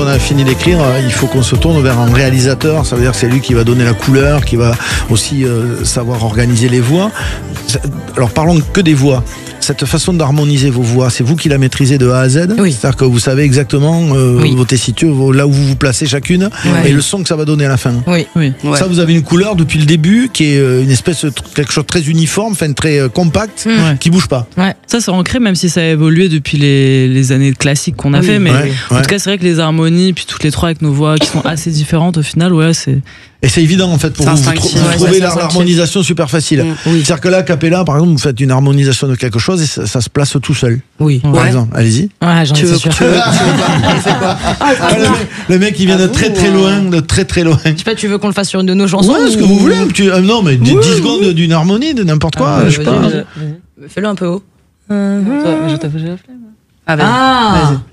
a fini d'écrire, il faut qu'on se tourne vers un réalisateur. Ça veut dire que c'est lui qui va donner la couleur, qui va aussi savoir organiser les voix. Alors parlons que des voix. Cette façon d'harmoniser vos voix, c'est vous qui la maîtrisez de A à Z. Oui. C'est-à-dire que vous savez exactement vos tessitures, là où vous vous placez chacune, et le son que ça va donner à la fin. Oui. Ça, vous avez une couleur depuis le début qui est une espèce de quelque chose de très uniforme, enfin très compact, qui bouge pas. Ouais. Ça, c'est ancré, même si ça a évolué depuis les années classiques qu'on a fait. Mais en tout cas, c'est vrai que les harmonies, puis toutes les trois avec nos voix qui sont assez différentes au final, c'est. Et c'est évident en fait pour vous. Vous trouvez l'harmonisation super facile. C'est-à-dire que là, Capella, par exemple, vous faites une harmonisation de quelque chose et ça se place tout seul. Oui. Par exemple, allez-y. Ouais, j'en ai sûr. Le mec, il vient de très très loin, de très très loin. Je sais pas, tu veux qu'on le fasse sur une de nos chansons? Ouais, ce que vous voulez. Non, mais 10 secondes d'une harmonie, de n'importe quoi. Je sais pas. Fais-le un peu haut. Je t'ai fait la flemme. Vas-y.